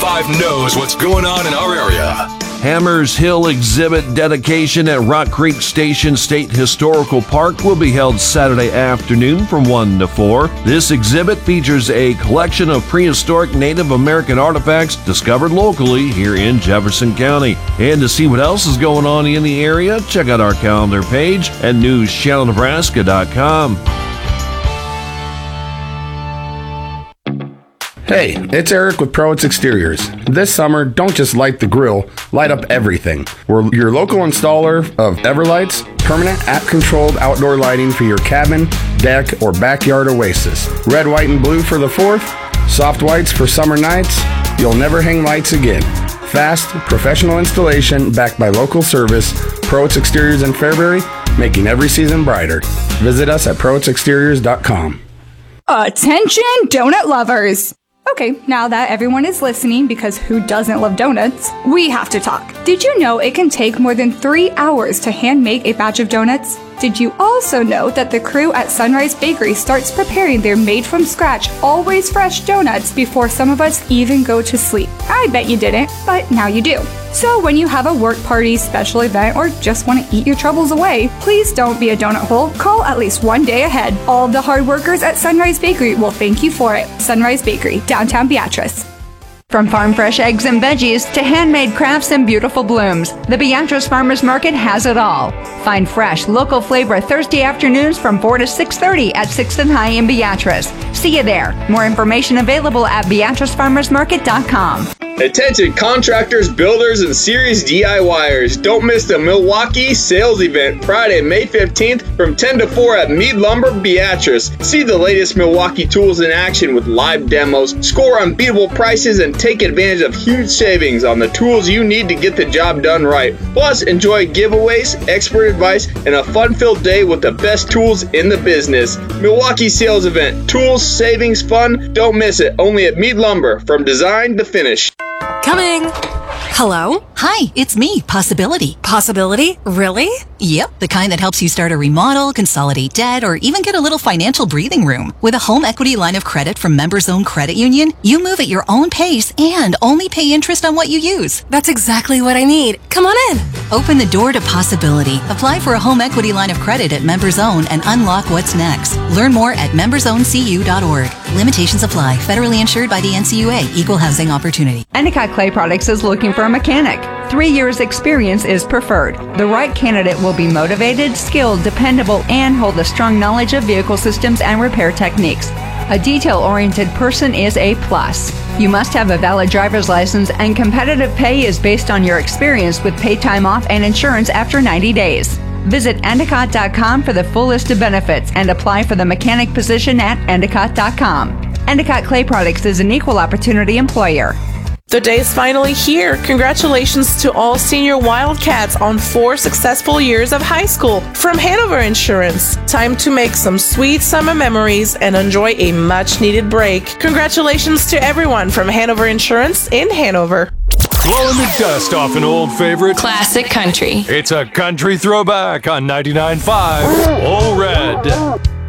99.5 knows what's going on in our area. Hammers Hill exhibit dedication at Rock Creek Station State Historical Park will be held Saturday afternoon from 1 to 4. This exhibit features a collection of prehistoric Native American artifacts discovered locally here in Jefferson County. And to see what else is going on in the area, check out our calendar page at newschannelnebraska.com. Hey, it's Eric with Prowitz Exteriors. This summer, don't just light the grill, light up everything. We're your local installer of Everlights, permanent app-controlled outdoor lighting for your cabin, deck, or backyard oasis. Red, white, and blue for the 4th, soft whites for summer nights. You'll never hang lights again. Fast, professional installation backed by local service. Prowitz Exteriors in Fairbury, making every season brighter. Visit us at prowitzexteriors.com. Attention, donut lovers! Okay, now that everyone is listening, because who doesn't love donuts, we have to talk. Did you know it can take more than 3 hours to hand make a batch of donuts? Did you also know that the crew at Sunrise Bakery starts preparing their made-from-scratch, always fresh donuts before some of us even go to sleep? I bet you didn't, but now you do. So when you have a work party, special event, or just want to eat your troubles away, please don't be a donut hole. Call at least one day ahead. All of the hard workers at Sunrise Bakery will thank you for it. Sunrise Bakery, downtown Beatrice. From farm fresh eggs and veggies to handmade crafts and beautiful blooms, the Beatrice Farmers Market has it all. Find fresh, local flavor Thursday afternoons from 4 to 6:30 at 6th and High in Beatrice. See you there. More information available at BeatriceFarmersMarket.com. Attention contractors, builders, and serious DIYers. Don't miss the Milwaukee Sales Event Friday, May 15th from 10 to 4 at Mead Lumber, Beatrice. See the latest Milwaukee tools in action with live demos, score unbeatable prices, and take advantage of huge savings on the tools you need to get the job done right. Plus, enjoy giveaways, expert advice, and a fun-filled day with the best tools in the business. Milwaukee Sales Event. Tools, savings, fun. Don't miss it. Only at Mead Lumber. From design to finish. Coming. Hello? Hi, it's me, Possibility. Possibility? Really? Yep, the kind that helps you start a remodel, consolidate debt, or even get a little financial breathing room. With a home equity line of credit from Members Own Credit Union, you move at your own pace and only pay interest on what you use. That's exactly what I need. Come on in. Open the door to possibility. Apply for a home equity line of credit at Members Own and unlock what's next. Learn more at membersowncu.org. Limitations apply. Federally insured by the NCUA. Equal housing opportunity. Endicott Clay Products is looking for a mechanic. 3 years experience is preferred. The right candidate will be motivated, skilled, dependable, and hold a strong knowledge of vehicle systems and repair techniques. A detail-oriented person is a plus. You must have a valid driver's license, and competitive pay is based on your experience with paid time off and insurance after 90 days. Visit Endicott.com for the full list of benefits and apply for the mechanic position at Endicott.com. Endicott Clay Products is an equal opportunity employer. The day is finally here. Congratulations to all senior Wildcats on 4 successful years of high school from Hanover Insurance. Time to make some sweet summer memories and enjoy a much-needed break. Congratulations to everyone from Hanover Insurance in Hanover. Blowing the dust off an old favorite. Classic country. It's a country throwback on 99.5 Old Red.